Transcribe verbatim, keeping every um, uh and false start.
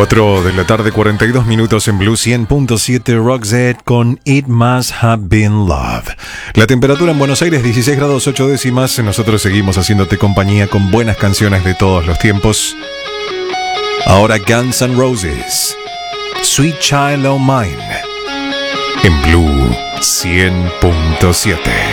cuatro de la tarde, cuarenta y dos minutos en Blue cien punto siete Rockset con It Must Have Been Love. La temperatura en Buenos Aires dieciséis grados ocho décimas. Nosotros seguimos haciéndote compañía con buenas canciones de todos los tiempos. Ahora Guns N' Roses, Sweet Child O' Mine, en Blue cien punto siete.